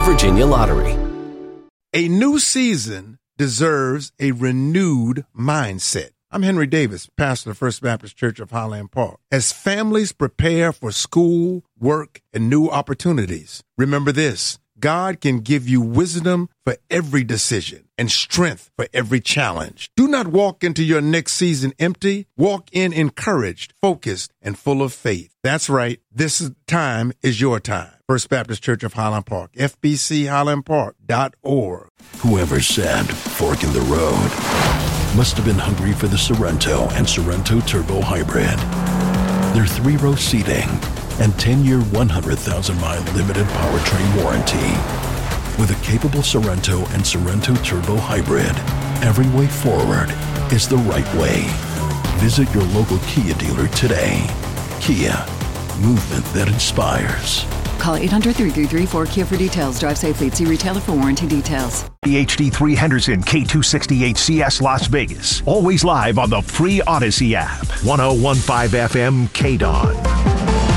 Virginia Lottery. A new season deserves a renewed mindset. I'm Henry Davis, pastor of First Baptist Church of Highland Park. As families prepare for school, work, and new opportunities, remember this: God can give you wisdom for every decision and strength for every challenge. Do not walk into your next season empty. Walk in encouraged, focused, and full of faith. That's right. This time is your time. First Baptist Church of Highland Park, FBCHighlandPark.org. Whoever said fork in the road must have been hungry for the Sorrento and Sorrento Turbo Hybrid. Their 3-row seating and 10-year, 100,000-mile limited powertrain warranty. With a capable Sorrento and Sorrento Turbo Hybrid, every way forward is the right way. Visit your local Kia dealer today. Kia, movement that inspires. Call 800-333-4KIA for details. Drive safely. See retailer for warranty details. HD3 Henderson, K268CS Las Vegas. Always live on the free Odyssey app. 1015 FM KDON.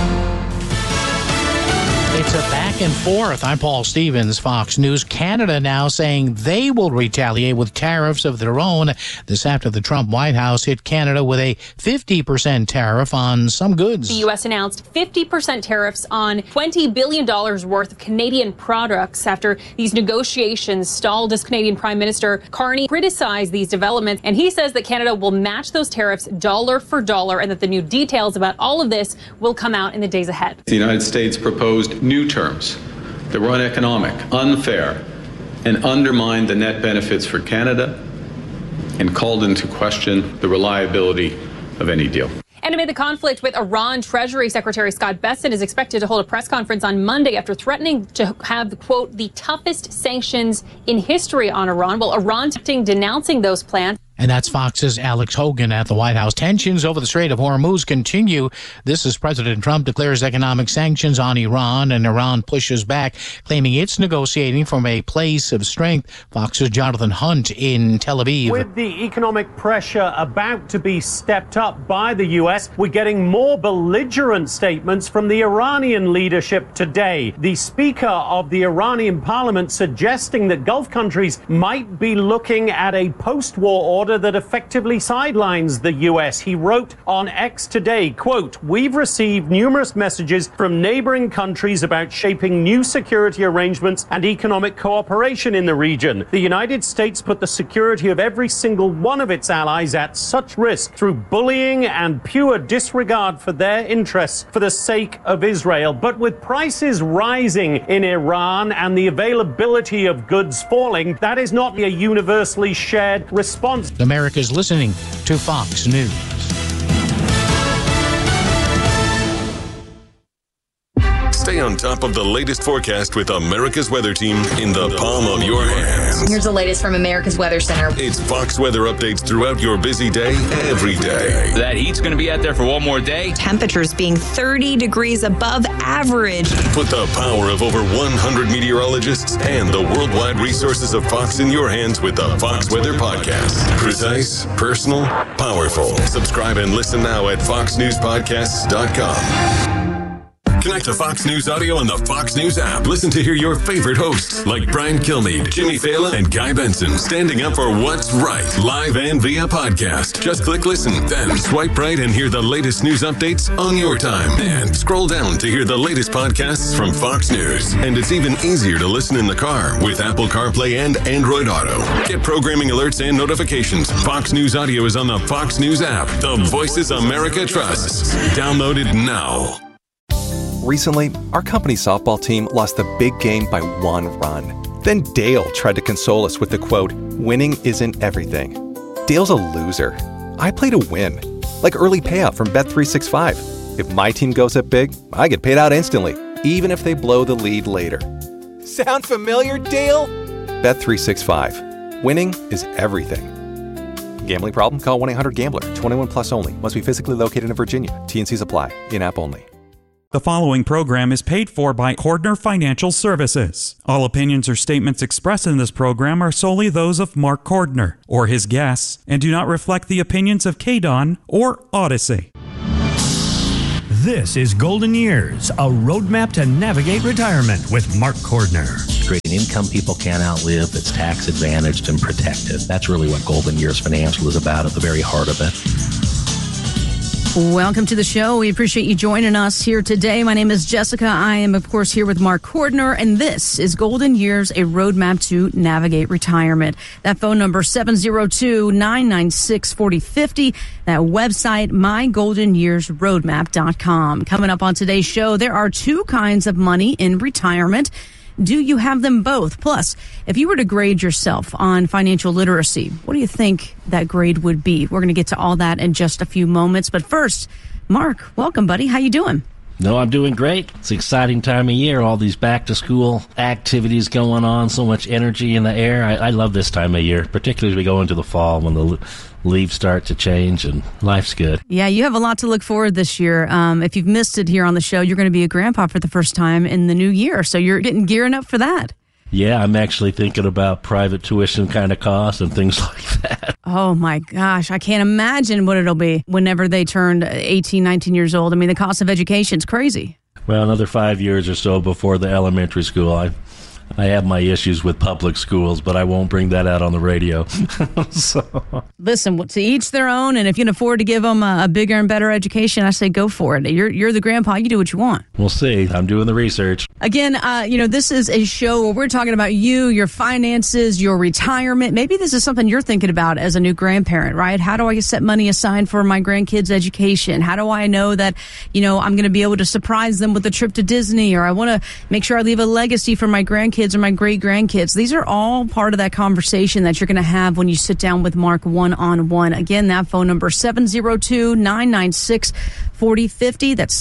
It's a back and forth. I'm Paul Stevens, Fox News. Canada now saying they will retaliate with tariffs of their own. This after the Trump White House hit Canada with a 50% tariff on some goods. The U.S. announced 50% tariffs on $20 billion worth of Canadian products after these negotiations stalled, as Canadian Prime Minister Carney criticized these developments. And he says that Canada will match those tariffs dollar for dollar and that the new details about all of this will come out in the days ahead. The United States proposed new terms that were uneconomic, unfair, and undermined the net benefits for Canada and called into question the reliability of any deal. And amid the conflict with Iran, Treasury Secretary Scott Bessent is expected to hold a press conference on Monday after threatening to have, quote, the toughest sanctions in history on Iran. Well, Iran denouncing those plans. And that's Fox's Alex Hogan at the White House. Tensions over the Strait of Hormuz continue. This as President Trump declares economic sanctions on Iran, and Iran pushes back, claiming it's negotiating from a place of strength. Fox's Jonathan Hunt in Tel Aviv. With the economic pressure about to be stepped up by the U.S., we're getting more belligerent statements from the Iranian leadership today. The Speaker of the Iranian parliament suggesting that Gulf countries might be looking at a post-war order that effectively sidelines the U.S. He wrote on X today, quote, "We've received numerous messages from neighboring countries about shaping new security arrangements and economic cooperation in the region. The United States put the security of every single one of its allies at such risk through bullying and pure disregard for their interests for the sake of Israel. But with prices rising in Iran and the availability of goods falling, that is not a universally shared response." America's listening to Fox News. Stay on top of the latest forecast with America's Weather Team in the palm of your hands. Here's the latest from America's Weather Center. It's Fox weather updates throughout your busy day, every day. That heat's going to be out there for one more day. Temperatures being 30 degrees above average. Put the power of over 100 meteorologists and the worldwide resources of Fox in your hands with the Fox Weather Podcast. Precise, personal, powerful. Subscribe and listen now at foxnewspodcasts.com. Connect to Fox News Audio on the Fox News app. Listen to hear your favorite hosts like Brian Kilmeade, Jimmy Fallon, and Guy Benson standing up for what's right, live and via podcast. Just click listen, then swipe right and hear the latest news updates on your time. And scroll down to hear the latest podcasts from Fox News. And it's even easier to listen in the car with Apple CarPlay and Android Auto. Get programming alerts and notifications. Fox News Audio is on the Fox News app. The voices America trusts. Download it now. Recently, our company's softball team lost the big game by 1 run. Then Dale tried to console us with the quote, "Winning isn't everything." Dale's a loser. I play to win. Like early payout from Bet365. If my team goes up big, I get paid out instantly, even if they blow the lead later. Sound familiar, Dale? Bet365. Winning is everything. Gambling problem? Call 1-800-GAMBLER. 21 plus only. Must be physically located in Virginia. T&Cs apply. In-app only. The following program is paid for by Cordner Financial Services. All opinions or statements expressed in this program are solely those of Mark Cordner or his guests and do not reflect the opinions of KDON or Odyssey. This is Golden Years, a roadmap to navigate retirement with Mark Cordner. Create an income people can't outlive that's tax advantaged and protected. That's really what Golden Years Financial is about at the very heart of it. Welcome to the show. We appreciate you joining us here today. My name is Jessica. I am, of course, here with Mark Cordner, and this is Golden Years, a roadmap to navigate retirement. That phone number, 702-996-4050. That website, mygoldenyearsroadmap.com. Coming up on today's show, there are two kinds of money in retirement. Do you have them both? Plus, if you were to grade yourself on financial literacy, what do you think that grade would be? We're going to get to all that in just a few moments. But first, Mark, welcome, buddy. How you doing? No, I'm doing great. It's an exciting time of year. All these back-to-school activities going on, so much energy in the air. I love this time of year, particularly as we go into the fall when the leaves start to change and life's good. Yeah, you have a lot to look forward this year. If you've missed it here on the show, you're going to be a grandpa for the first time in the new year. So you're gearing up for that. Yeah, I'm actually thinking about private tuition kind of costs and things like that. Oh, my gosh. I can't imagine what it'll be whenever they turn 18, 19 years old. I mean, the cost of education is crazy. Well, another 5 years or so before the elementary school. I have my issues with public schools, but I won't bring that out on the radio. Listen, to each their own, and if you can afford to give them a bigger and better education, I say go for it. You're the grandpa. You do what you want. We'll see. I'm doing the research. Again, this is a show where we're talking about you, your finances, your retirement. Maybe this is something you're thinking about as a new grandparent, right? How do I set money aside for my grandkids' education? How do I know that, I'm going to be able to surprise them with a trip to Disney, or I want to make sure I leave a legacy for my grandkids or my great-grandkids? These are all part of that conversation that you're going to have when you sit down with Mark one-on-one. Again, that phone number, 702-996-4050. That's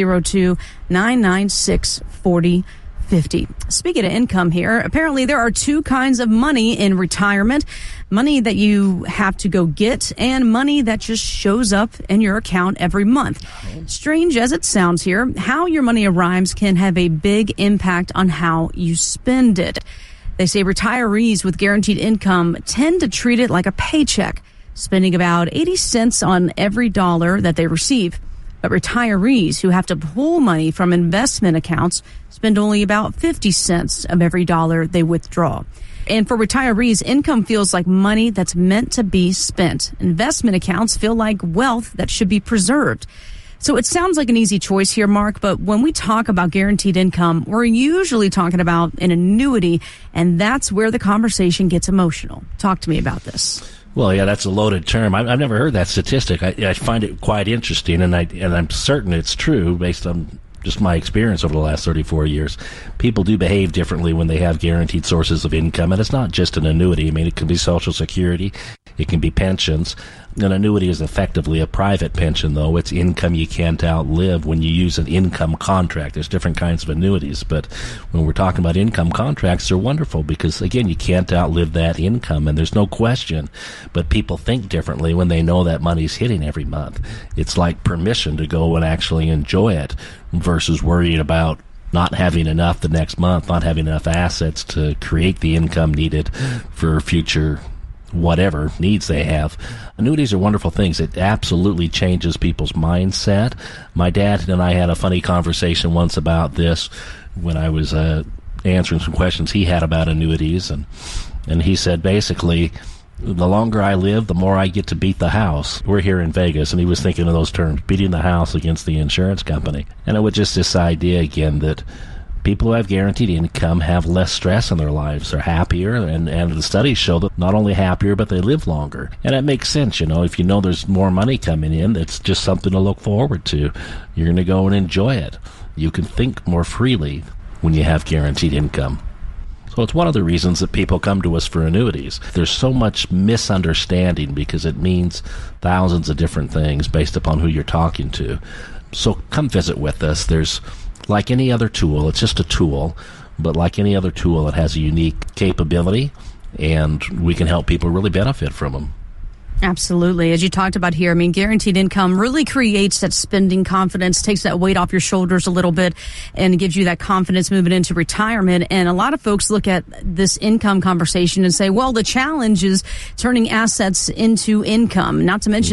702-996-4050. Speaking of income here, apparently there are two kinds of money in retirement. Money that you have to go get and money that just shows up in your account every month. Strange as it sounds here, how your money arrives can have a big impact on how you spend it. They say retirees with guaranteed income tend to treat it like a paycheck, spending about 80 cents on every dollar that they receive. But retirees who have to pull money from investment accounts spend only about 50 cents of every dollar they withdraw. And for retirees, income feels like money that's meant to be spent. Investment accounts feel like wealth that should be preserved. So it sounds like an easy choice here, Mark, but when we talk about guaranteed income, we're usually talking about an annuity, and that's where the conversation gets emotional. Talk to me about this. Well, yeah, that's a loaded term. I've never heard that statistic. I find it quite interesting, and I'm certain it's true based on just my experience over the last 34 years. People do behave differently when they have guaranteed sources of income, and it's not just an annuity. I mean, it can be Social Security, it can be pensions. An annuity is effectively a private pension, though. It's income you can't outlive when you use an income contract. There's different kinds of annuities, but when we're talking about income contracts, they're wonderful because, again, you can't outlive that income, and there's no question. But people think differently when they know that money's hitting every month. It's like permission to go and actually enjoy it versus worrying about not having enough the next month, not having enough assets to create the income needed for future whatever needs they have. Annuities are wonderful things. It absolutely changes people's mindset. My dad and I had a funny conversation once about this when I was answering some questions he had about annuities, and he said basically, the longer I live, the more I get to beat the house. We're here in Vegas, and he was thinking of those terms, beating the house against the insurance company. And it was just this idea again that people who have guaranteed income have less stress in their lives. They're happier, and the studies show that not only happier, but they live longer. And it makes sense, if you know there's more money coming in, it's just something to look forward to. You're going to go and enjoy it. You can think more freely when you have guaranteed income. So it's one of the reasons that people come to us for annuities. There's so much misunderstanding because it means thousands of different things based upon who you're talking to. So come visit with us. There's like any other tool, it's just a tool, but like any other tool, it has a unique capability, and we can help people really benefit from them. Absolutely. As you talked about here, guaranteed income really creates that spending confidence, takes that weight off your shoulders a little bit, and gives you that confidence moving into retirement. And a lot of folks look at this income conversation and say, well, the challenge is turning assets into income, not to mention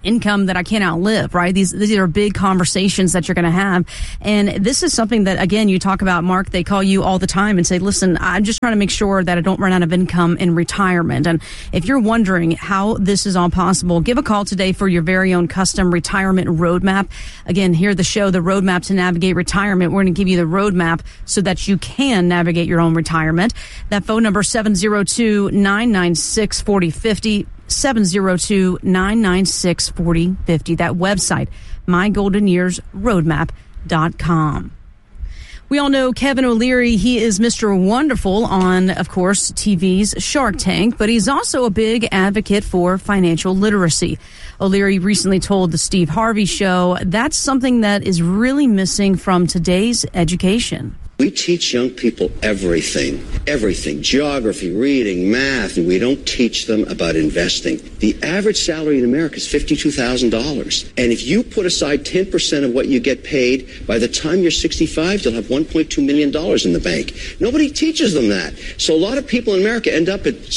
income that I can't outlive, right? These are big conversations that you're going to have. And this is something that, again, you talk about, Mark, they call you all the time and say, listen, I'm just trying to make sure that I don't run out of income in retirement. And if you're wondering how this is all possible, give a call today for your very own custom retirement roadmap. Again, here the show, The Roadmap to Navigate Retirement. We're going to give you the roadmap so that you can navigate your own retirement. That phone number, 702-996-4050. 702-996-4050. That website, mygoldenyearsroadmap.com. We all know Kevin O'Leary. He is Mr. Wonderful on, of course, TV's Shark Tank, but he's also a big advocate for financial literacy. O'Leary recently told the Steve Harvey Show that's something that is really missing from today's education. We teach young people everything, geography, reading, math, and we don't teach them about investing. The average salary in America is $52,000. And if you put aside 10% of what you get paid, by the time you're 65, you'll have $1.2 million in the bank. Nobody teaches them that. So a lot of people in America end up at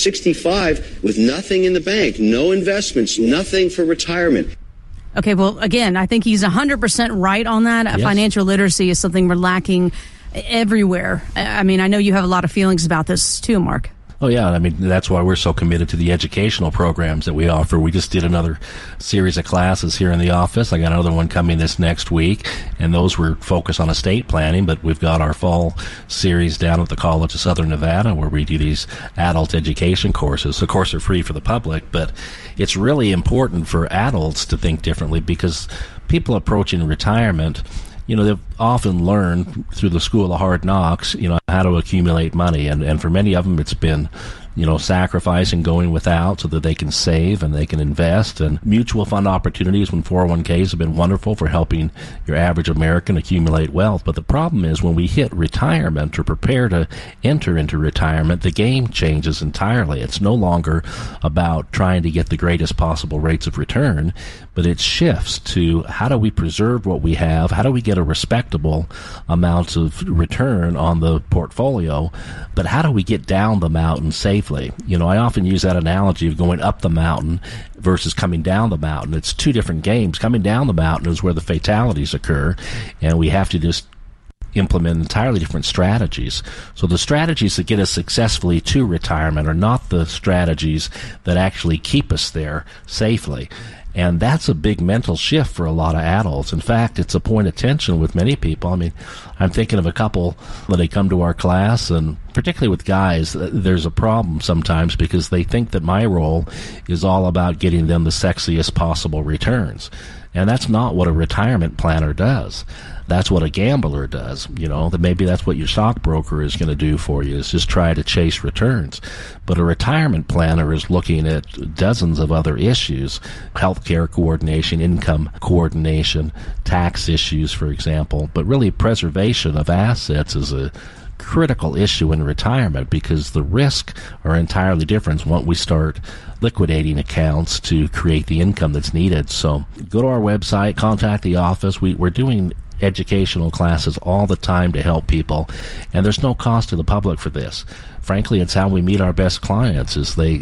65 with nothing in the bank, no investments, nothing for retirement. Okay, well, again, I think he's 100% right on that. Yes. Financial literacy is something we're lacking everywhere. I mean, I know you have a lot of feelings about this too, Mark. Oh, yeah. I mean, that's why we're so committed to the educational programs that we offer. We just did another series of classes here in the office. I got another one coming this next week, and those were focused on estate planning, but we've got our fall series down at the College of Southern Nevada where we do these adult education courses. Of course, they're free for the public, but it's really important for adults to think differently because people approaching retirement, you know, they've often learned through the school of hard knocks, you know, how to accumulate money. And for many of them, it's been, you know, sacrificing, going without so that they can save and they can invest. And mutual fund opportunities when 401ks have been wonderful for helping your average American accumulate wealth. But the problem is when we hit retirement or prepare to enter into retirement, the game changes entirely. It's no longer about trying to get the greatest possible rates of return, but it shifts to how do we preserve what we have? How do we get a respectable amount of return on the portfolio? But how do we get down the mountain safely? You know, I often use that analogy of going up the mountain versus coming down the mountain. It's two different games. Coming down the mountain is where the fatalities occur, and we have to just implement entirely different strategies. So the strategies that get us successfully to retirement are not the strategies that actually keep us there safely. And that's a big mental shift for a lot of adults. In fact, it's a point of tension with many people. I mean, I'm thinking of a couple when they come to our class, and particularly with guys, there's a problem sometimes because they think that my role is all about getting them the sexiest possible returns. And that's not what a retirement planner does. That's what a gambler does. You know, that maybe that's what your stockbroker is going to do for you, is just try to chase returns. But a retirement planner is looking at dozens of other issues: healthcare coordination, income coordination, tax issues, for example. But really, preservation of assets is a critical issue in retirement because the risks are entirely different once we start liquidating accounts to create the income that's needed. So go to our website, contact the office. We're doing educational classes all the time to help people, and there's no cost to the public for this. Frankly, it's how we meet our best clients, is they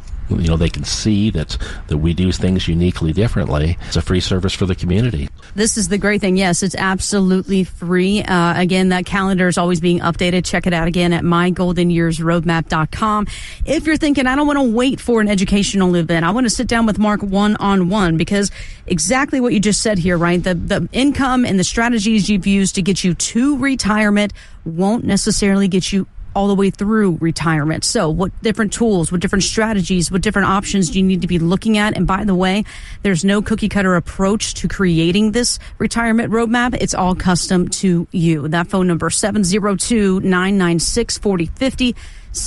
can see that we do things uniquely differently. It's a free service for the community. This is the great thing. Yes, it's absolutely free. Again, that calendar is always being updated. Check it out again at mygoldenyearsroadmap.com. If you're thinking, I don't want to wait for an educational event, I want to sit down with Mark one-on-one, because exactly what you just said here, right? The income and the strategies you've used to get you to retirement won't necessarily get you all the way through retirement. So what different tools, what different strategies, what different options do you need to be looking at? And by the way, there's no cookie cutter approach to creating this retirement roadmap. It's all custom to you. That phone number, 702-996-4050,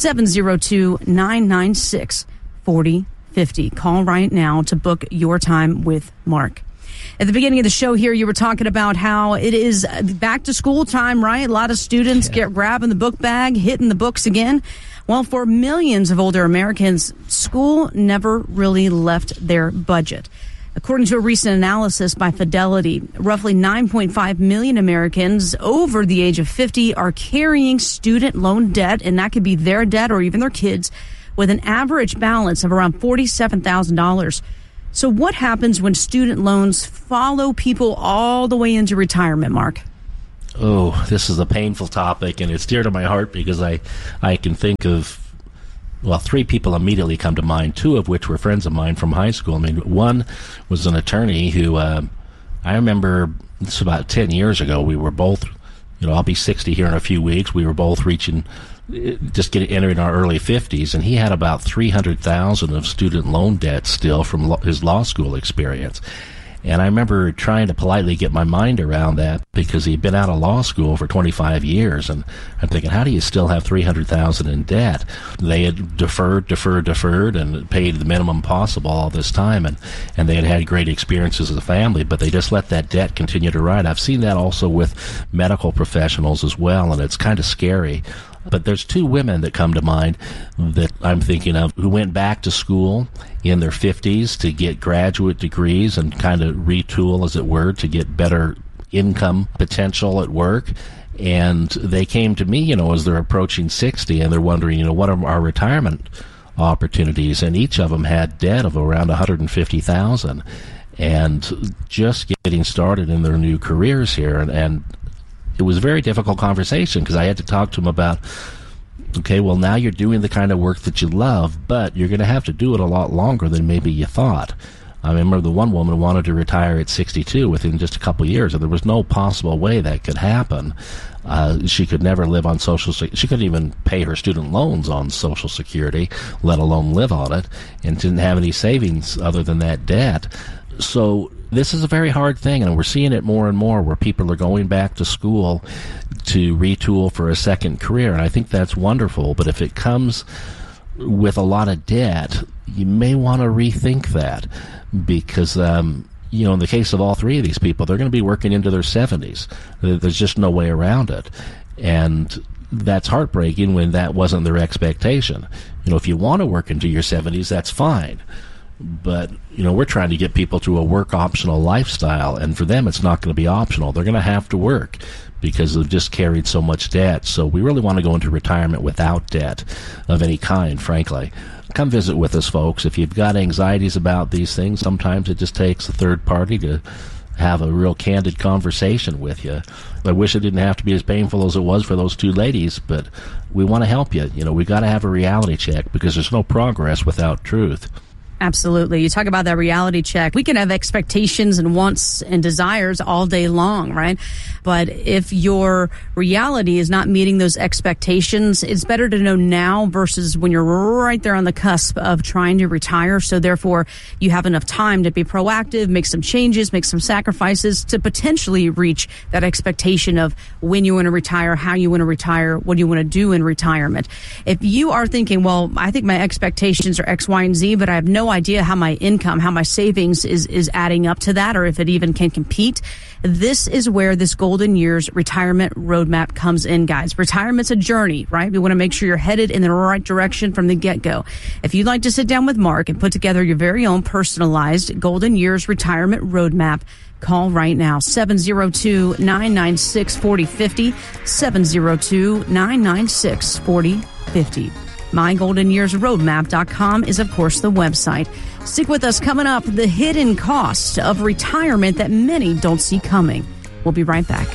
702-996-4050. Call right now to book your time with Mark. At the beginning of the show here, you were talking about how it is back to school time, right? A lot of students get grabbing the book bag, hitting the books again. Well, for millions of older Americans, school never really left their budget. According to a recent analysis by Fidelity, roughly 9.5 million Americans over the age of 50 are carrying student loan debt, and that could be their debt or even their kids, with an average balance of around $47,000. So what happens when student loans follow people all the way into retirement, Mark? Oh, this is a painful topic, and it's dear to my heart because I can think of, well, 3 people immediately come to mind, 2 of which were friends of mine from high school. I mean, one was an attorney who, I remember, this was about 10 years ago, we were both, I'll be 60 here in a few weeks. We were both entering our early 50s, and he had about $300,000 of student loan debt still from his law school experience. And I remember trying to politely get my mind around that because he'd been out of law school for 25 years. And I'm thinking, how do you still have $300,000 in debt? They had deferred, and paid the minimum possible all this time. And they had great experiences as a family, but they just let that debt continue to ride. I've seen that also with medical professionals as well, and it's kind of scary. But there's 2 women that come to mind that I'm thinking of who went back to school in their 50s to get graduate degrees and kind of retool, as it were, to get better income potential at work. And they came to me, as they're approaching 60, and they're wondering, what are our retirement opportunities? And each of them had debt of around $150,000 and just getting started in their new careers here. And it was a very difficult conversation because I had to talk to him about, okay, well, now you're doing the kind of work that you love, but you're going to have to do it a lot longer than maybe you thought. I remember the one woman wanted to retire at 62 within just a couple of years, and there was no possible way that could happen. She could never live on Social Security. She couldn't even pay her student loans on Social Security, let alone live on it, and didn't have any savings other than that debt. So this is a very hard thing, and we're seeing it more and more where people are going back to school to retool for a second career, and I think that's wonderful. But if it comes with a lot of debt, you may want to rethink that because, in the case of all 3 of these people, they're going to be working into their 70s. There's just no way around it. And that's heartbreaking when that wasn't their expectation. If you want to work into your 70s, that's fine. But, we're trying to get people to a work-optional lifestyle, and for them it's not going to be optional. They're going to have to work because they've just carried so much debt. So we really want to go into retirement without debt of any kind, frankly. Come visit with us, folks. If you've got anxieties about these things, sometimes it just takes a third party to have a real candid conversation with you. I wish it didn't have to be as painful as it was for those 2 ladies, but we want to help you. We've got to have a reality check because there's no progress without truth. Absolutely. You talk about that reality check. We can have expectations and wants and desires all day long, right? But if your reality is not meeting those expectations, it's better to know now versus when you're right there on the cusp of trying to retire. So therefore, you have enough time to be proactive, make some changes, make some sacrifices to potentially reach that expectation of when you want to retire, how you want to retire, what you want to do in retirement. If you are thinking, well, I think my expectations are X, Y, and Z, but I have no idea how my income, how my savings is adding up to that, or if it even can compete. This is where this Golden Years Retirement Roadmap comes in, guys. Retirement's a journey, right? We want to make sure you're headed in the right direction from the get-go. If you'd like to sit down with Mark and put together your very own personalized Golden Years Retirement Roadmap, call right now, 702-996-4050, 702-996-4050. MyGoldenYearsRoadmap.com is, of course, the website. Stick with us. Coming up, the hidden cost of retirement that many don't see coming. We'll be right back.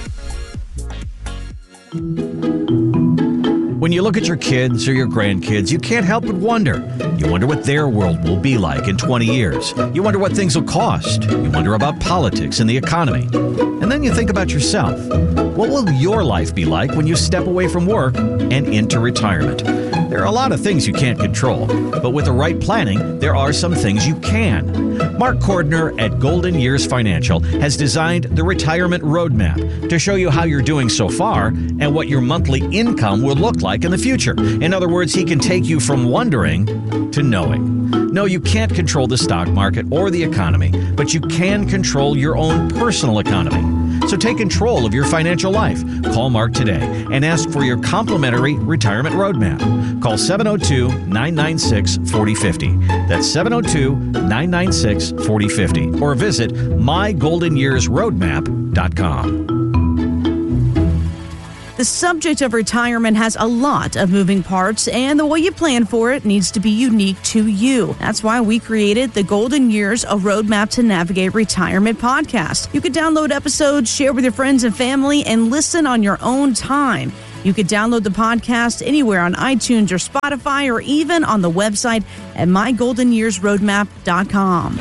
When you look at your kids or your grandkids, you can't help but wonder. You wonder what their world will be like in 20 years. You wonder what things will cost. You wonder about politics and the economy. And then you think about yourself. What will your life be like when you step away from work and into retirement? There are a lot of things you can't control, but with the right planning, there are some things you can. Mark Cordner at Golden Years Financial has designed the Retirement Roadmap to show you how you're doing so far and what your monthly income will look like in the future. In other words, he can take you from wondering to knowing. No, you can't control the stock market or the economy, but you can control your own personal economy. So take control of your financial life. Call Mark today and ask for your complimentary retirement roadmap. Call 702-996-4050. That's 702-996-4050. Or visit mygoldenyearsroadmap.com. The subject of retirement has a lot of moving parts, and the way you plan for it needs to be unique to you. That's why we created the Golden Years, a Roadmap to Navigate Retirement podcast. You could download episodes, share with your friends and family, and listen on your own time. You could download the podcast anywhere on iTunes or Spotify, or even on the website at mygoldenyearsroadmap.com.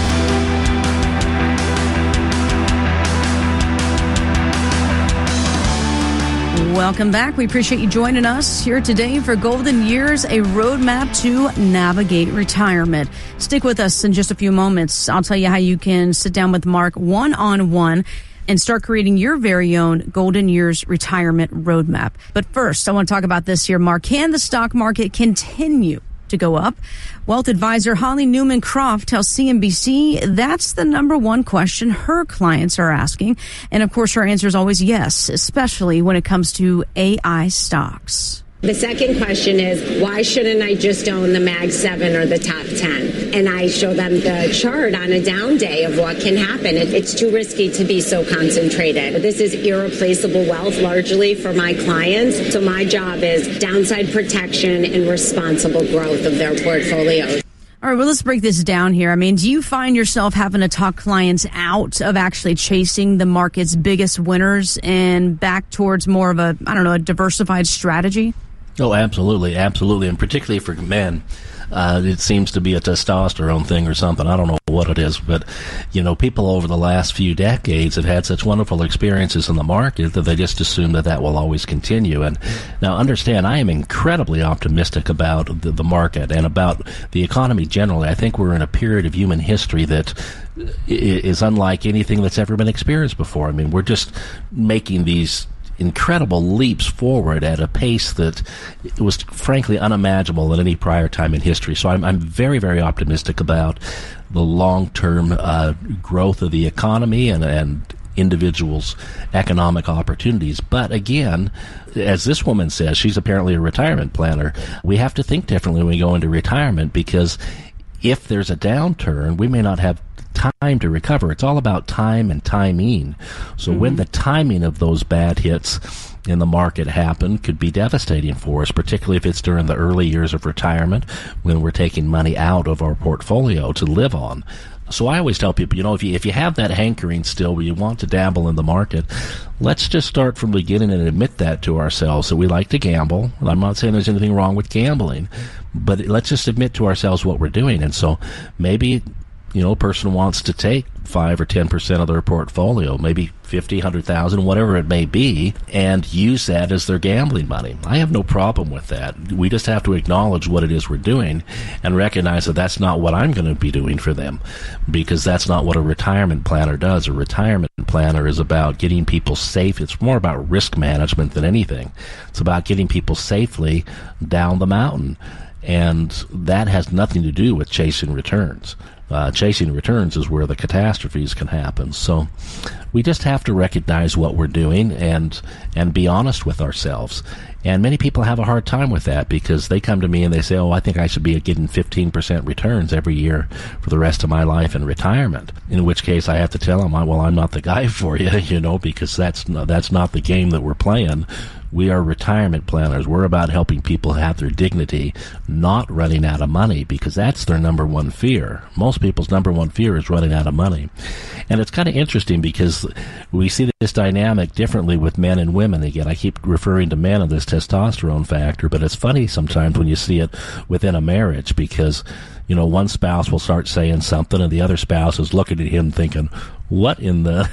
Welcome back. We appreciate you joining us here today for Golden Years, a roadmap to navigate retirement. Stick with us in just a few moments. I'll tell you how you can sit down with Mark one-on-one and start creating your very own Golden Years retirement roadmap. But first, I want to talk about this here, Mark. Can the stock market continue to go up? Wealth advisor Holly Newman Croft tells CNBC that's the number one question her clients are asking. And of course, her answer is always yes, especially when it comes to AI stocks. The second question is, why shouldn't I just own the Mag 7 or the top 10? And I show them the chart on a down day of what can happen. It's too risky to be so concentrated. This is irreplaceable wealth largely for my clients. So my job is downside protection and responsible growth of their portfolios. All right, well, let's break this down here. I mean, do you find yourself having to talk clients out of actually chasing the market's biggest winners and back towards more of a, a diversified strategy? Oh, absolutely, absolutely, and particularly for men. It seems to be a testosterone thing or something. I don't know what it is, but, people over the last few decades have had such wonderful experiences in the market that they just assume that will always continue. And now understand, I am incredibly optimistic about the market and about the economy generally. I think we're in a period of human history that is unlike anything that's ever been experienced before. I mean, we're just making these incredible leaps forward at a pace that was frankly unimaginable at any prior time in history. So I'm very, very optimistic about the long-term growth of the economy and individuals' economic opportunities. But again, as this woman says, she's apparently a retirement planner. We have to think differently when we go into retirement, because if there's a downturn, we may not have time to recover. It's all about time and timing. So when the timing of those bad hits in the market happen, could be devastating for us, particularly if it's during the early years of retirement when we're taking money out of our portfolio to live on. So I always tell people, if you have that hankering still where you want to dabble in the market, let's just start from the beginning and admit that to ourselves, that we like to gamble. I'm not saying there's anything wrong with gambling, but let's just admit to ourselves what we're doing. And so maybe a person wants to take 5 or 10% of their portfolio, maybe 50, 100,000, whatever it may be, and use that as their gambling money. I have no problem with that. We just have to acknowledge what it is we're doing and recognize that that's not what I'm going to be doing for them, because that's not what a retirement planner does. A retirement planner is about getting people safe. It's more about risk management than anything. It's about getting people safely down the mountain, and that has nothing to do with chasing returns. Chasing returns is where the catastrophes can happen. So we just have to recognize what we're doing and be honest with ourselves. And many people have a hard time with that, because they come to me and they say, I think I should be getting 15% returns every year for the rest of my life in retirement. In which case I have to tell them, I'm not the guy for you, because that's not the game that we're playing. We are retirement planners. We're about helping people have their dignity, not running out of money, because that's their number one fear. Most people's number one fear is running out of money. And it's kind of interesting because we see this dynamic differently with men and women. Again, I keep referring to men and this testosterone factor, but it's funny sometimes when you see it within a marriage, because one spouse will start saying something and the other spouse is looking at him thinking, what in the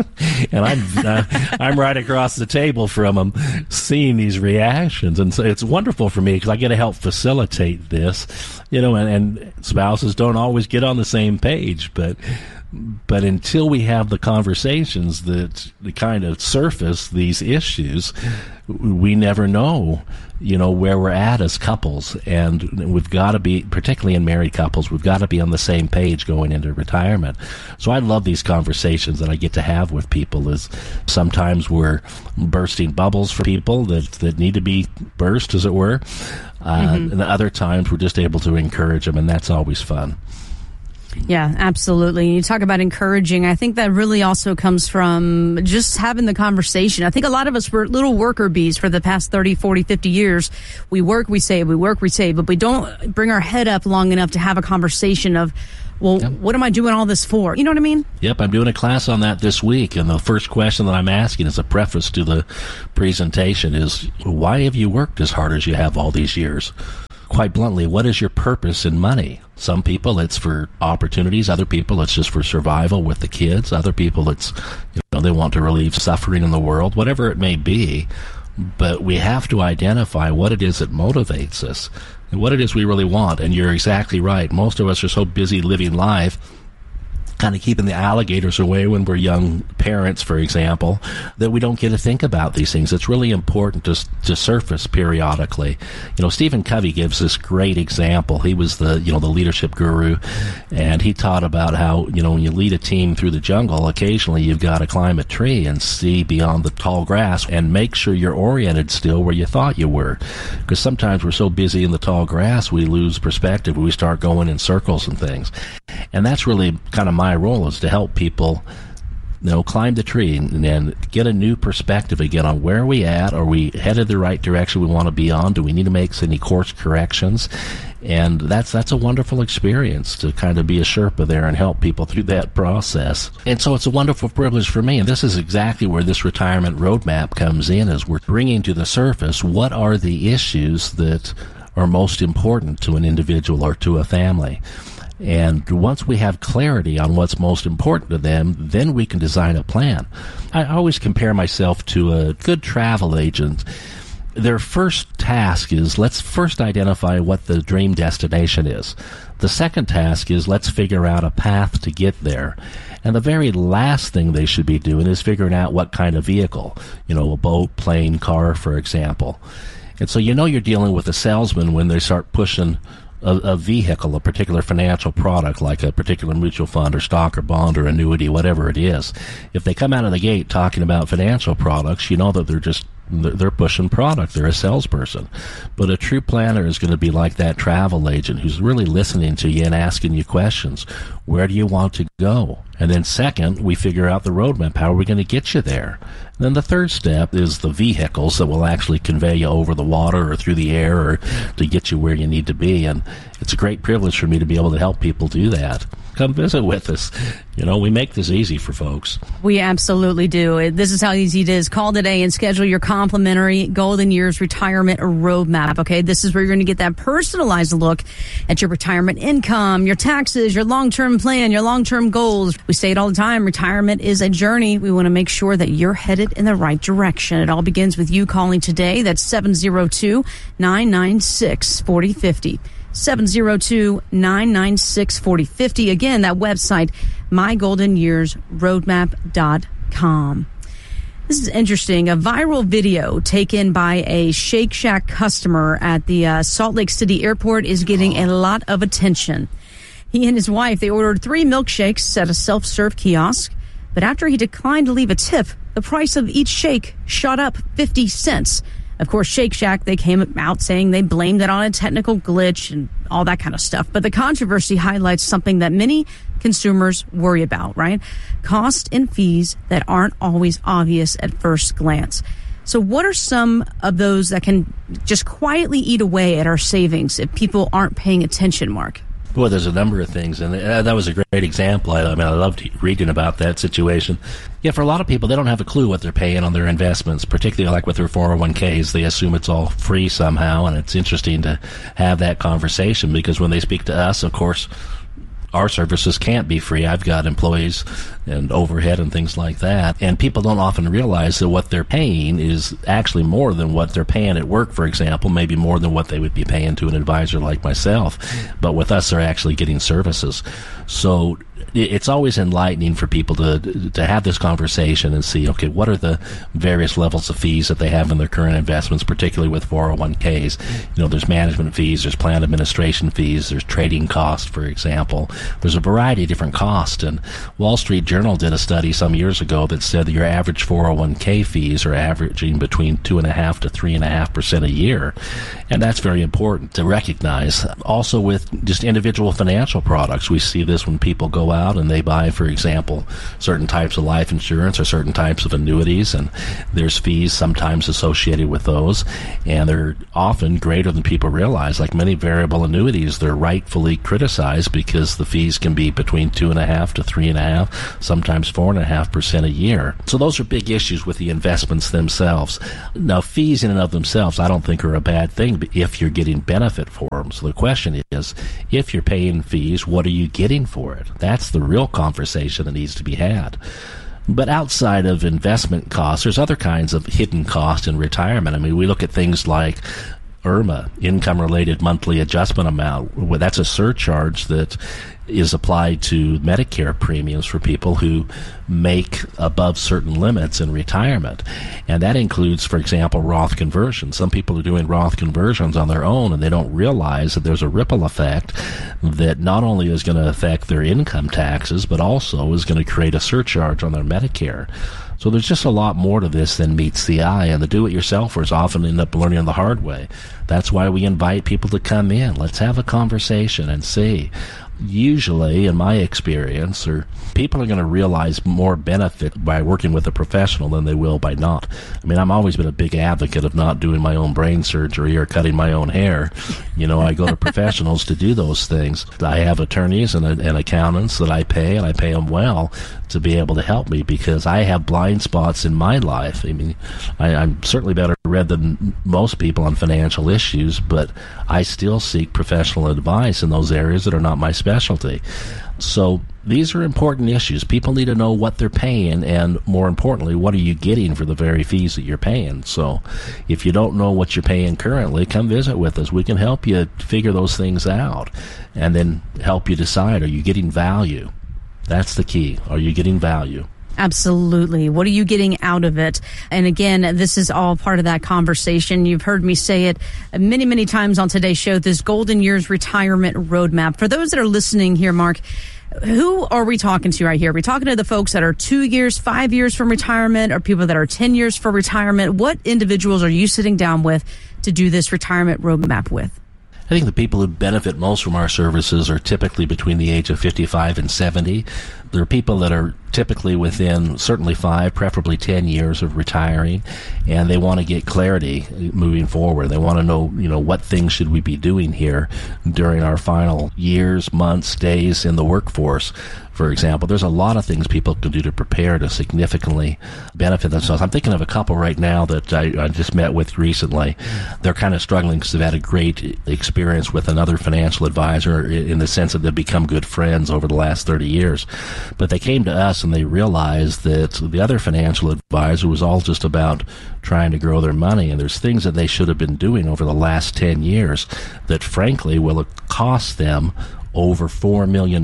and I'm right across the table from them seeing these reactions. And so it's wonderful for me because I get to help facilitate this, and spouses don't always get on the same page, but until we have the conversations that kind of surface these issues, we never know, where we're at as couples. And we've got to be, particularly in married couples, we've got to be on the same page going into retirement. So I love these conversations that I get to have with people. Is sometimes we're bursting bubbles for people that need to be burst, as it were. And other times we're just able to encourage them, and that's always fun. Yeah, absolutely. You talk about encouraging. I think that really also comes from just having the conversation. I think a lot of us were little worker bees for the past 30, 40, 50 years. We work, we save, we work, we save, but we don't bring our head up long enough to have a conversation of, well, what am I doing all this for? You know what I mean? Yep, I'm doing a class on that this week, and the first question that I'm asking as a preface to the presentation is, why have you worked as hard as you have all these years? Quite bluntly, what is your purpose in money? Some people, it's for opportunities. Other people, it's just for survival with the kids. Other people, it's, they want to relieve suffering in the world, whatever it may be. But we have to identify what it is that motivates us and what it is we really want. And you're exactly right. Most of us are so busy living life, kind of keeping the alligators away when we're young parents, for example, that we don't get to think about these things. It's really important to surface periodically. Stephen Covey gives this great example. He was the leadership guru, and he taught about how, when you lead a team through the jungle, occasionally you've got to climb a tree and see beyond the tall grass and make sure you're oriented still where you thought you were. Because sometimes we're so busy in the tall grass, we lose perspective. We start going in circles and things. And that's really kind of my role, is to help people, climb the tree and get a new perspective again on where are we at. Are we headed the right direction we want to be on? Do we need to make any course corrections? And that's a wonderful experience to kind of be a Sherpa there and help people through that process. And so it's a wonderful privilege for me. And this is exactly where this retirement roadmap comes in, is we're bringing to the surface what are the issues that are most important to an individual or to a family. And once we have clarity on what's most important to them, then we can design a plan. I always compare myself to a good travel agent. Their first task is, let's first identify what the dream destination is. The second task is, let's figure out a path to get there. And the very last thing they should be doing is figuring out what kind of vehicle, a boat, plane, car, for example. And so you're dealing with a salesman when they start pushing a vehicle, a particular financial product, like a particular mutual fund or stock or bond or annuity, whatever it is. If they come out of the gate talking about financial products, you know that they're pushing product. They're a salesperson. But a true planner is going to be like that travel agent who's really listening to you and asking you questions. Where do you want to go? And then second, we figure out the roadmap. How are we going to get you there? And then the third step is the vehicles that will actually convey you over the water or through the air or to get you where you need to be. And it's a great privilege for me to be able to help people do that. Come visit with us. We make this easy for folks. We absolutely do. This is how easy it is. Call today and schedule your complimentary Golden Years Retirement Roadmap. Okay, this is where you're going to get that personalized look at your retirement income, your taxes, your long-term plan, your long-term goals. We say it all the time. Retirement is a journey. We want to make sure that you're headed in the right direction. It all begins with you calling today. That's 702-996-4050. 702-996-4050. Again, that website, mygoldenyearsroadmap.com. This is interesting. A viral video taken by a Shake Shack customer at the Salt Lake City airport is getting a lot of attention. He and his wife, they ordered 3 milkshakes at a self-serve kiosk, but after he declined to leave a tip, the price of each shake shot up 50 cents. Of course, Shake Shack, they came out saying they blamed it on a technical glitch and all that kind of stuff. But the controversy highlights something that many consumers worry about, right? Cost and fees that aren't always obvious at first glance. So what are some of those that can just quietly eat away at our savings if people aren't paying attention, Mark? Boy, there's a number of things, and that was a great example. I loved reading about that situation. Yeah, for a lot of people, they don't have a clue what they're paying on their investments, particularly like with their 401ks. They assume it's all free somehow, and it's interesting to have that conversation because when they speak to us, of course, our services can't be free. I've got employees and overhead and things like that. And people don't often realize that what they're paying is actually more than what they're paying at work, for example, maybe more than what they would be paying to an advisor like myself. But with us, they're actually getting services. So it's always enlightening for people to have this conversation and see, okay, what are the various levels of fees that they have in their current investments, particularly with 401ks. There's management fees, there's plan administration fees, there's trading costs, for example. There's a variety of different costs. And Wall Street Journal did a study some years ago that said that your average 401k fees are averaging between 2.5% to 3.5% a year. And that's very important to recognize. Also with just individual financial products, we see this when people go out and they buy, for example, certain types of life insurance or certain types of annuities, and there's fees sometimes associated with those, and they're often greater than people realize. Like many variable annuities, they're rightfully criticized because the fees can be between 2.5% to 3.5%, sometimes 4.5% a year. So those are big issues with the investments themselves. Now, fees in and of themselves, I don't think are a bad thing if you're getting benefit for them. So the question is, if you're paying fees, what are you getting for it? That's the real conversation that needs to be had. But outside of investment costs, there's other kinds of hidden costs in retirement. I mean, we look at things like IRMA, income-related monthly adjustment amount. That's a surcharge that is applied to Medicare premiums for people who make above certain limits in retirement. And that includes, for example, Roth conversions. Some people are doing Roth conversions on their own, and they don't realize that there's a ripple effect that not only is going to affect their income taxes, but also is going to create a surcharge on their Medicare. So there's just a lot more to this than meets the eye, and the do-it-yourselfers often end up learning the hard way. That's why we invite people to come in. Let's have a conversation and see. Usually, in my experience, people are going to realize more benefit by working with a professional than they will by not. I mean, I've always been a big advocate of not doing my own brain surgery or cutting my own hair. I go to professionals to do those things. I have attorneys and accountants that I pay, and I pay them well to be able to help me because I have blind spots in my life. I mean, I'm certainly better read than most people on financial issues, but I still seek professional advice in those areas that are not my specialty. So these are important issues. People need to know what they're paying, and more importantly, what are you getting for the very fees that you're paying. So if you don't know what you're paying currently, come visit with us. We can help you figure those things out and then help you decide, are you getting value? That's the key. Are you getting value? Absolutely. What are you getting out of it? And again, this is all part of that conversation. You've heard me say it many, many times on today's show, this Golden Years Retirement Roadmap. For those that are listening here, Mark, who are we talking to right here? Are we talking to the folks that are 2 years, 5 years from retirement, or people that are 10 years for retirement? What individuals are you sitting down with to do this retirement roadmap with? I think the people who benefit most from our services are typically between the age of 55 and 70. There are people that are typically within certainly 5, preferably 10 years of retiring, and they want to get clarity moving forward. They want to know, what things should we be doing here during our final years, months, days in the workforce. For example, there's a lot of things people can do to prepare to significantly benefit themselves. I'm thinking of a couple right now that I just met with recently. They're kind of struggling because they've had a great experience with another financial advisor in the sense that they've become good friends over the last 30 years. But they came to us and they realized that the other financial advisor was all just about trying to grow their money, and there's things that they should have been doing over the last 10 years that frankly will cost them over $4 million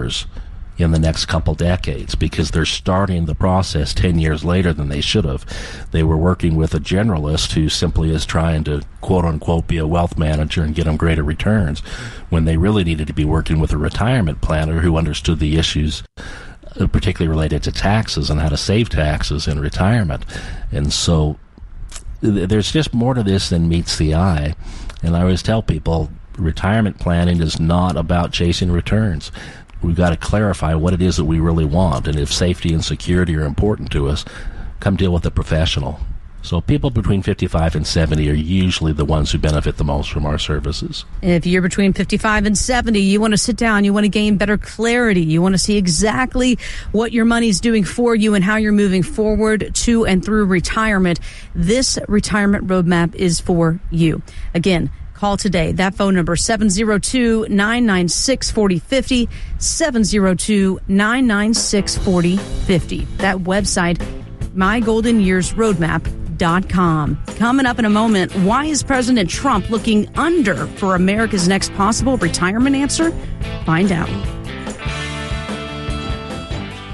in the next couple decades because they're starting the process 10 years later than they should have. They were working with a generalist who simply is trying to, quote unquote, be a wealth manager and get them greater returns when they really needed to be working with a retirement planner who understood the issues particularly related to taxes and how to save taxes in retirement. And so there's just more to this than meets the eye. And I always tell people, retirement planning is not about chasing returns. We've got to clarify what it is that we really want. And if safety and security are important to us, come deal with a professional. So people between 55 and 70 are usually the ones who benefit the most from our services. If you're between 55 and 70, you want to sit down, you want to gain better clarity, you want to see exactly what your money's doing for you and how you're moving forward to and through retirement, this retirement roadmap is for you. Again, call today. That phone number, 702-996-4050, 702-996-4050. That website, mygoldenyearsroadmap.com. Coming up in a moment, why is President Trump looking under for America's next possible retirement answer? Find out.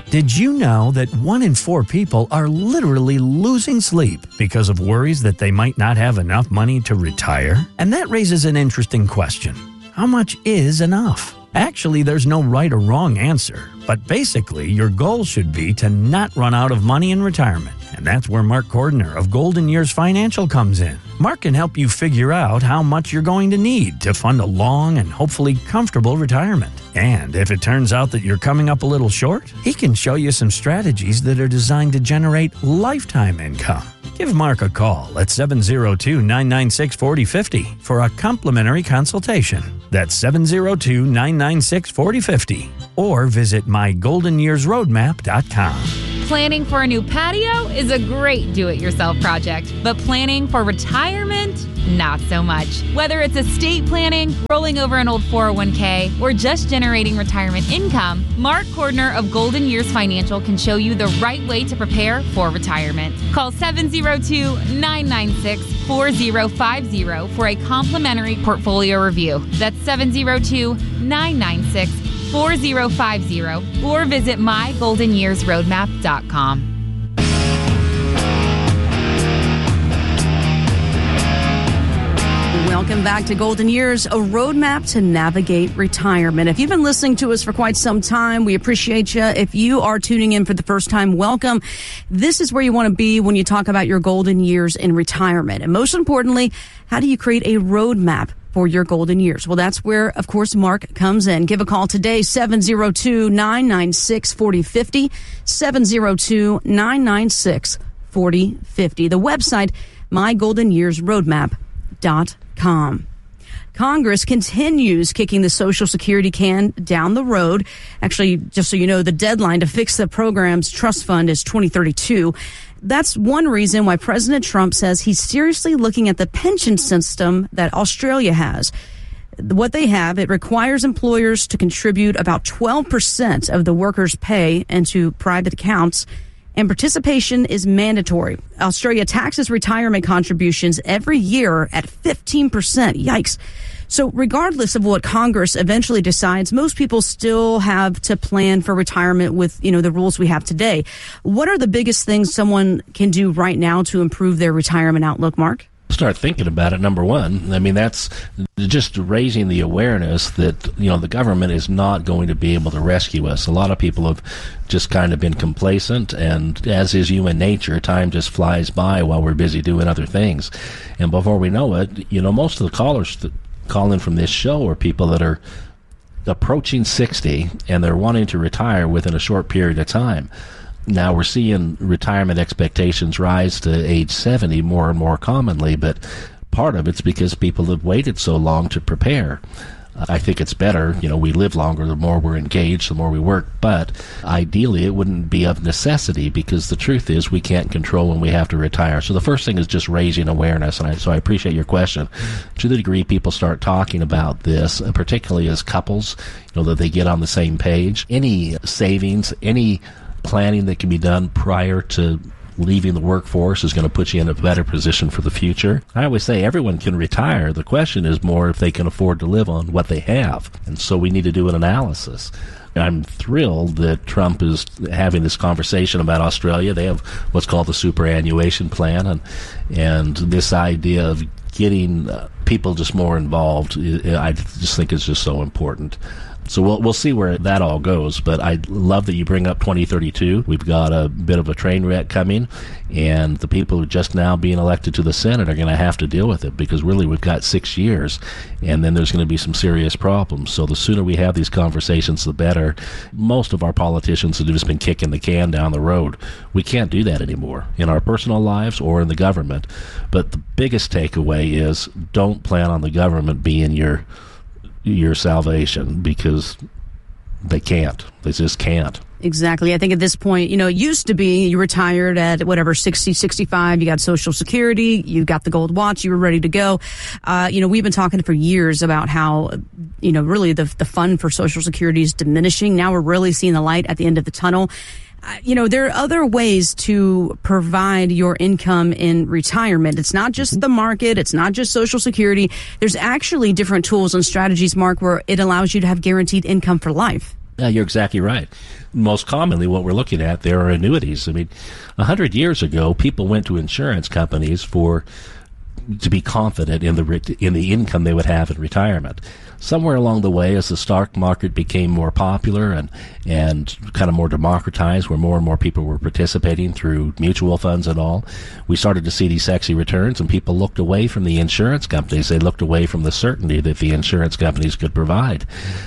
Did you know that 1 in 4 people are literally losing sleep because of worries that they might not have enough money to retire? And that raises an interesting question. How much is enough? Actually, there's no right or wrong answer, but basically, your goal should be to not run out of money in retirement. And that's where Mark Cordner of Golden Years Financial comes in. Mark can help you figure out how much you're going to need to fund a long and hopefully comfortable retirement. And if it turns out that you're coming up a little short, he can show you some strategies that are designed to generate lifetime income. Give Mark a call at 702-996-4050 for a complimentary consultation. That's 702-996-4050. Or visit mygoldenyearsroadmap.com. Planning for a new patio is a great do-it-yourself project, but planning for retirement? Not so much. Whether it's estate planning, rolling over an old 401k, or just generating retirement income, Mark Cordner of Golden Years Financial can show you the right way to prepare for retirement. Call 702-996-4050 for a complimentary portfolio review. That's 702-996-4050 or visit mygoldenyearsroadmap.com. Welcome back to Golden Years, a roadmap to navigate retirement. If you've been listening to us for quite some time, we appreciate you. If you are tuning in for the first time, welcome. This is where you want to be when you talk about your golden years in retirement. And most importantly, how do you create a roadmap for your golden years? Well, that's where, of course, Mark comes in. Give a call today, 702-996-4050, 702-996-4050. The website, mygoldenyearsroadmap.com. Congress continues kicking the Social Security can down the road. Actually, just so you know, the deadline to fix the program's trust fund is 2032. That's one reason why President Trump says he's seriously looking at the pension system that Australia has. What they have, it requires employers to contribute about 12% of the workers' pay into private accounts, and participation is mandatory. Australia taxes retirement contributions every year at 15%. Yikes. So regardless of what Congress eventually decides, most people still have to plan for retirement with, the rules we have today. What are the biggest things someone can do right now to improve their retirement outlook, Mark? Start thinking about it. Number one, I mean, that's just raising the awareness that, the government is not going to be able to rescue us. A lot of people have just kind of been complacent, and as is human nature, time just flies by while we're busy doing other things. And before we know it, most of the callers that call in from this show are people that are approaching 60 and they're wanting to retire within a short period of time. Now we're seeing retirement expectations rise to age 70 more and more commonly, but part of it's because people have waited so long to prepare. I think it's better, we live longer, the more we're engaged, the more we work, but ideally it wouldn't be of necessity, because the truth is we can't control when we have to retire. So the first thing is just raising awareness, and so I appreciate your question. To the degree people start talking about this, particularly as couples, that they get on the same page, any savings, any planning that can be done prior to leaving the workforce is going to put you in a better position for the future. I always say everyone can retire. The question is more if they can afford to live on what they have. And so we need to do an analysis. I'm thrilled that Trump is having this conversation about Australia. They have what's called the superannuation plan, and this idea of getting people just more involved, I just think is just so important. So we'll see where that all goes, but I love that you bring up 2032. We've got a bit of a train wreck coming, and the people who are just now being elected to the Senate are going to have to deal with it, because really we've got 6 years, and then there's going to be some serious problems. So the sooner we have these conversations, the better. Most of our politicians have just been kicking the can down the road. We can't do that anymore in our personal lives or in the government. But the biggest takeaway is don't plan on the government being your salvation, because they can't. They just can't. Exactly. I think at this point, it used to be you retired at 60, 65, you got Social Security, you got the gold watch, you were ready to go. We've been talking for years about how, really the fund for Social Security is diminishing. Now we're really seeing the light at the end of the tunnel. There are other ways to provide your income in retirement. It's not just the market. It's not just Social Security. There's actually different tools and strategies, Mark, where it allows you to have guaranteed income for life. Yeah, you're exactly right. Most commonly, what we're looking at there are annuities. I mean, 100 years ago, people went to insurance companies to be confident in the income they would have in retirement. Somewhere along the way, as the stock market became more popular and kind of more democratized, where more and more people were participating through mutual funds and all, we started to see these sexy returns, and people looked away from the insurance companies. They looked away from the certainty that the insurance companies could provide.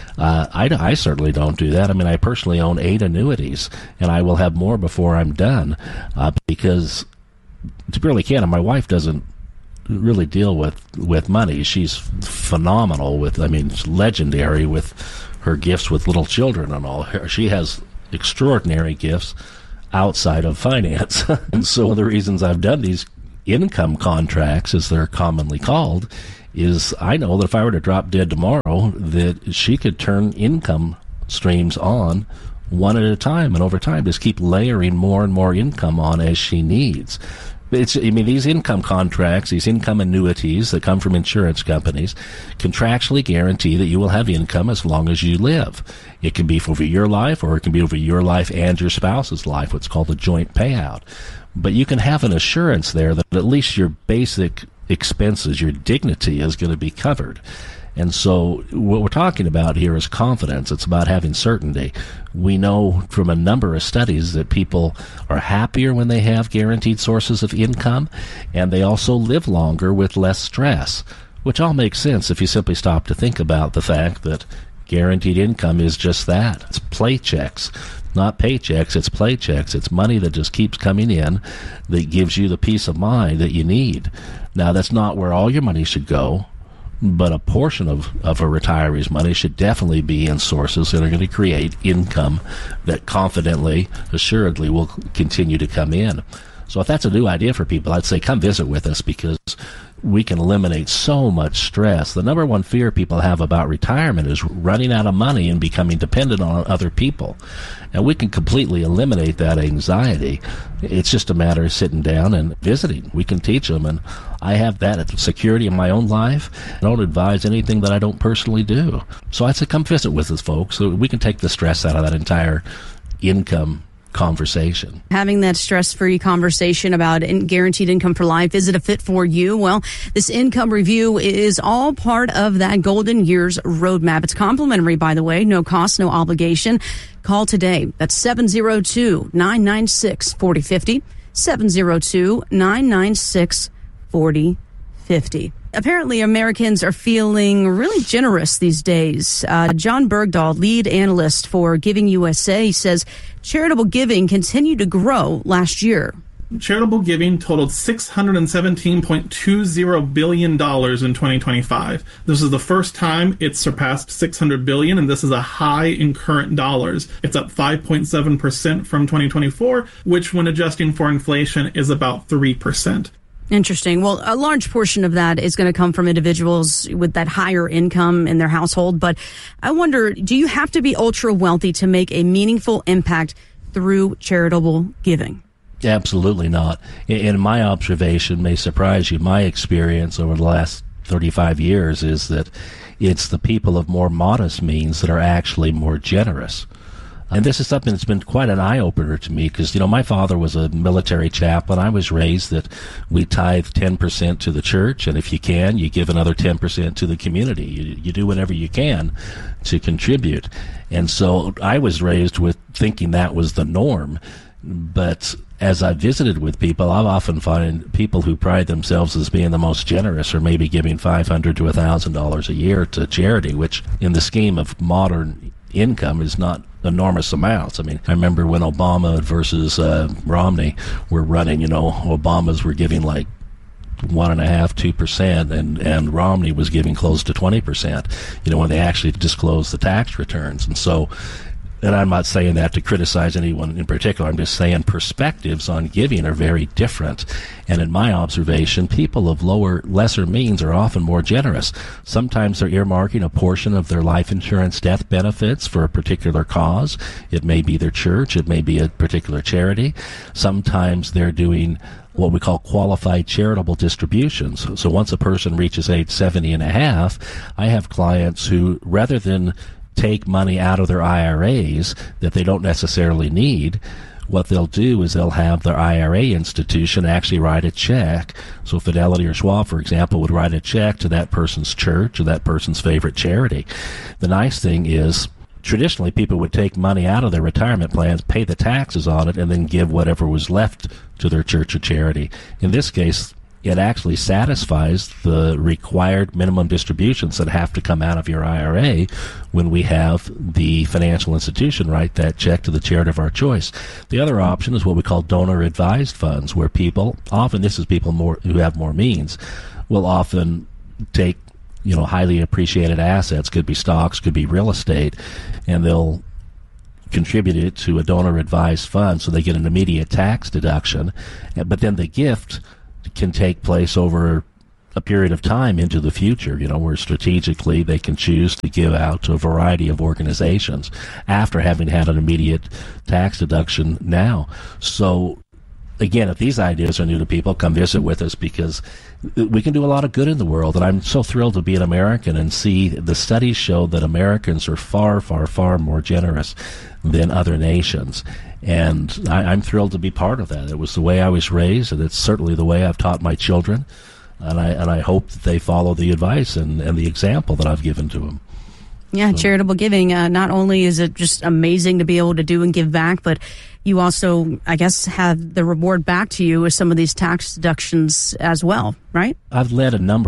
I certainly don't do that. I mean, I personally own 8 annuities, and I will have more before I'm done, because to be really candid, my wife doesn't really deal with money. She's phenomenal she's legendary with her gifts with little children and all. She has extraordinary gifts outside of finance. And so one of the reasons I've done these income contracts, as they're commonly called, is I know that if I were to drop dead tomorrow, that she could turn income streams on one at a time, and over time just keep layering more and more income on as she needs. These income contracts, these income annuities that come from insurance companies contractually guarantee that you will have income as long as you live. It can be over your life, or it can be over your life and your spouse's life, what's called a joint payout. But you can have an assurance there that at least your basic expenses, your dignity, is going to be covered. And so what we're talking about here is confidence. It's about having certainty. We know from a number of studies that people are happier when they have guaranteed sources of income, and they also live longer with less stress, which all makes sense if you simply stop to think about the fact that guaranteed income is just that. It's paychecks, not paychecks. It's paychecks. It's money that just keeps coming in that gives you the peace of mind that you need. Now, that's not where all your money should go, but a portion of a retiree's money should definitely be in sources that are going to create income that confidently, assuredly will continue to come in. So if that's a new idea for people, I'd say come visit with us, because we can eliminate so much stress. The number one fear people have about retirement is running out of money and becoming dependent on other people. And we can completely eliminate that anxiety. It's just a matter of sitting down and visiting. We can teach them, and I have that security in my own life. I don't advise anything that I don't personally do. So I'd say come visit with us, folks, so we can take the stress out of that entire income conversation. Having that stress-free conversation about guaranteed income for life, is it a fit for you? Well, this income review is all part of that Golden Years roadmap. It's complimentary, by the way, no cost, no obligation. Call today. That's 702-996-4050, 702-996-4050. Apparently, Americans are feeling really generous these days. John Bergdahl, lead analyst for Giving USA, says charitable giving continued to grow last year. Charitable giving totaled $617.20 billion in 2025. This is the first time it's surpassed $600 billion, and this is a high in current dollars. It's up 5.7% from 2024, which, when adjusting for inflation, is about 3%. Interesting. Well, a large portion of that is going to come from individuals with that higher income in their household. But I wonder, do you have to be ultra wealthy to make a meaningful impact through charitable giving? Absolutely not. And my observation may surprise you. My experience over the last 35 years is that it's the people of more modest means that are actually more generous. And this is something that's been quite an eye-opener to me, because, my father was a military chaplain. I was raised that we tithe 10% to the church, and if you can, you give another 10% to the community. You do whatever you can to contribute. And so I was raised with thinking that was the norm. But as I visited with people, I've often found people who pride themselves as being the most generous are maybe giving $500 to $1,000 a year to charity, which in the scheme of modern income is not enormous amounts. I mean, I remember when Obama versus Romney were running, Obamas were giving like 1.5%, 2%, and Romney was giving close to 20%, when they actually disclosed the tax returns. And so, and I'm not saying that to criticize anyone in particular. I'm just saying perspectives on giving are very different. And in my observation, people of lesser means are often more generous. Sometimes they're earmarking a portion of their life insurance death benefits for a particular cause. It may be their church. It may be a particular charity. Sometimes they're doing what we call qualified charitable distributions. So once a person reaches age 70 and a half, I have clients who, rather than take money out of their IRAs that they don't necessarily need, what they'll do is they'll have their IRA institution actually write a check. So Fidelity or Schwab, for example, would write a check to that person's church or that person's favorite charity. The nice thing is, traditionally, people would take money out of their retirement plans, pay the taxes on it, and then give whatever was left to their church or charity. In this case, it actually satisfies the required minimum distributions that have to come out of your IRA when we have the financial institution write that check to the charity of our choice. The other option is what we call donor-advised funds, where people, often this is people who have more means, will often take highly appreciated assets, could be stocks, could be real estate, and they'll contribute it to a donor-advised fund so they get an immediate tax deduction. But then the gift can take place over a period of time into the future, where strategically they can choose to give out to a variety of organizations after having had an immediate tax deduction now. So again, if these ideas are new to people, come visit with us, because we can do a lot of good in the world. And I'm so thrilled to be an American and see the studies show that Americans are far, far, far more generous than other nations. And I'm thrilled to be part of that. It was the way I was raised, and it's certainly the way I've taught my children. And I hope that they follow the advice and the example that I've given to them. Yeah, charitable giving, not only is it just amazing to be able to do and give back, but you also, I guess, have the reward back to you with some of these tax deductions as well, right? I've led a number